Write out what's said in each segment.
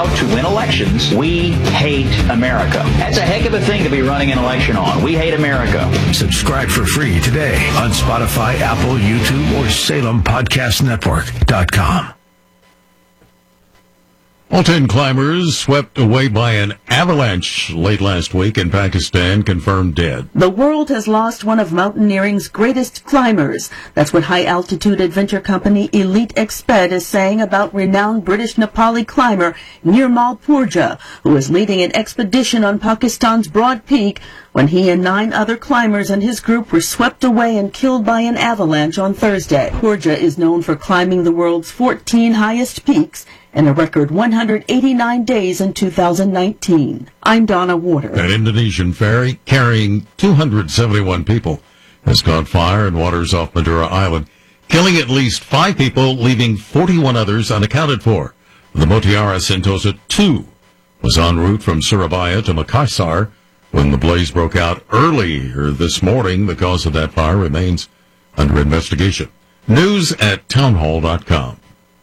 out to win elections, we hate America. That's a heck of a thing to be running an election on. We hate America. Subscribe for free today on Spotify, Apple, YouTube, or SalemPodcastNetwork.com. All 10 climbers swept away by an avalanche late last week in Pakistan confirmed dead. The world has lost one of mountaineering's greatest climbers. That's what high-altitude adventure company Elite Exped is saying about renowned British Nepali climber Nirmal Purja, who is leading an expedition on Pakistan's Broad Peak when he and 9 other climbers and his group were swept away and killed by an avalanche on Thursday. Purja is known for climbing the world's 14 highest peaks in a record 189 days in 2019. I'm Donna Water. An Indonesian ferry carrying 271 people has caught fire in waters off Madura Island, killing at least 5 people, leaving 41 others unaccounted for. The Mutiara Sentosa 2 was en route from Surabaya to Makassar when the blaze broke out earlier this morning. The cause of that fire remains under investigation. News at townhall.com.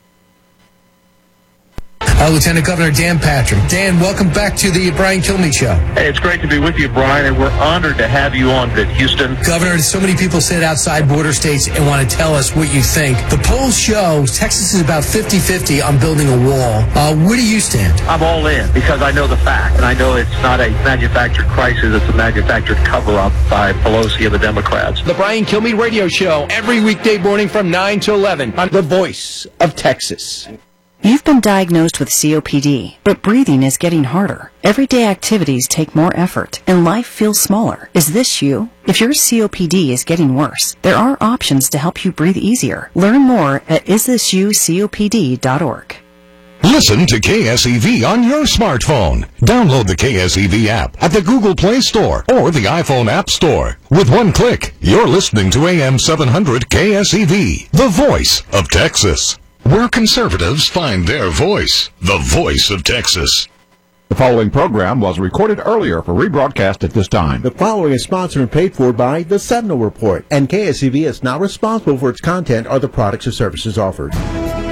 Lieutenant Governor Dan Patrick. Dan, welcome back to the Brian Kilmeade Show. Hey, it's great to be with you, Brian, and we're honored to have you on at Houston. Governor, so many people sit outside border states and want to tell us what you think. The polls show Texas is about 50-50 on building a wall. Where do you stand? I'm all in because I know the fact, and I know it's not a manufactured crisis, it's a manufactured cover-up by Pelosi and the Democrats. The Brian Kilmeade Radio Show, every weekday morning from 9 to 11 on the Voice of Texas. You've been diagnosed with COPD, but breathing is getting harder. Everyday activities take more effort, and life feels smaller. Is this you? If your COPD is getting worse, there are options to help you breathe easier. Learn more at isthisyoucopd.org. Listen to KSEV on your smartphone. Download the KSEV app at the Google Play Store or the iPhone App Store. With one click, you're listening to AM 700 KSEV, the voice of Texas. Where conservatives find their voice, the voice of Texas. The following program was recorded earlier for rebroadcast at this time. The following is sponsored and paid for by the Sentinel Report, and KSEV is not responsible for its content or the products or services offered.